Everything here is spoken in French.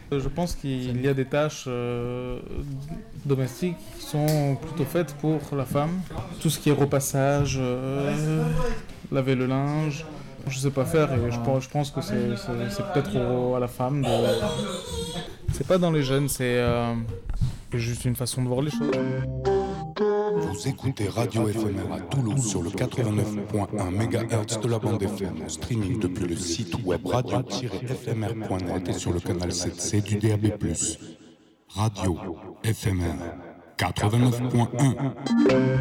Je pense qu'il y a des tâches domestiques qui sont plutôt faites pour la femme. Tout ce qui est repassage, laver le linge, je sais pas faire et je pense que c'est peut-être à la femme de... C'est pas dans les gènes, c'est juste une façon de voir les choses. Vous écoutez Radio FMR à Toulouse sur le 89.1 MHz de la bande FM, streaming depuis le site web radio-fmr.net et sur le canal 7C du DAB+. Radio FMR 89.1